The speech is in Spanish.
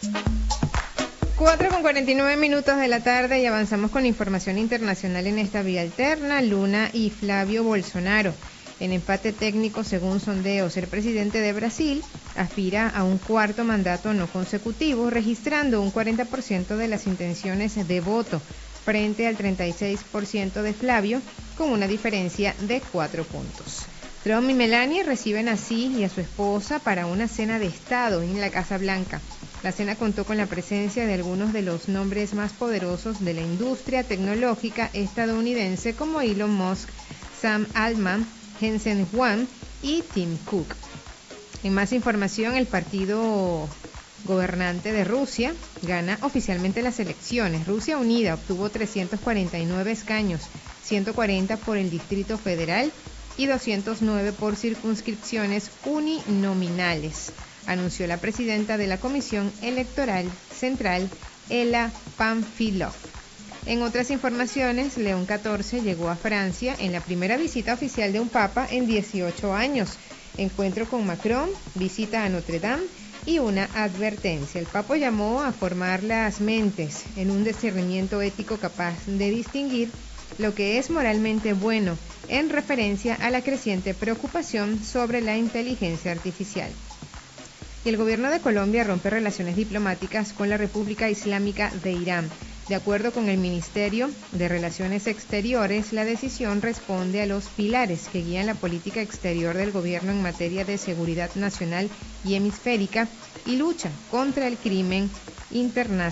4:49 de la tarde y avanzamos con información internacional en esta vía alterna. Lula y Flavio Bolsonaro en empate técnico según sondeos. El presidente de Brasil aspira a un cuarto mandato no consecutivo, registrando un 40% de las intenciones de voto frente al 36% de Flavio, con una diferencia de 4 puntos. Trump y Melania reciben a Xi y a su esposa para una cena de Estado en la Casa Blanca. La cena contó con la presencia de algunos de los nombres más poderosos de la industria tecnológica estadounidense como Elon Musk, Sam Altman, Jensen Huang y Tim Cook. En más información, el partido gobernante de Rusia gana oficialmente las elecciones. Rusia Unida obtuvo 349 escaños, 140 por el Distrito Federal y 209 por circunscripciones uninominales, anunció la presidenta de la Comisión Electoral Central, Ela Pamfilov. En otras informaciones, León XIV llegó a Francia en la primera visita oficial de un papa en 18 años. Encuentro con Macron, visita a Notre Dame y una advertencia. El papa llamó a formar las mentes en un discernimiento ético capaz de distinguir lo que es moralmente bueno, en referencia a la creciente preocupación sobre la inteligencia artificial. Y el gobierno de Colombia rompe relaciones diplomáticas con la República Islámica de Irán. De acuerdo con el Ministerio de Relaciones Exteriores, la decisión responde a los pilares que guían la política exterior del gobierno en materia de seguridad nacional y hemisférica y lucha contra el crimen internacional.